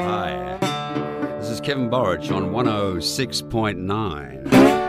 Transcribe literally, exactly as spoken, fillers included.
Hi, this is Kevin Borich on one oh six point nine.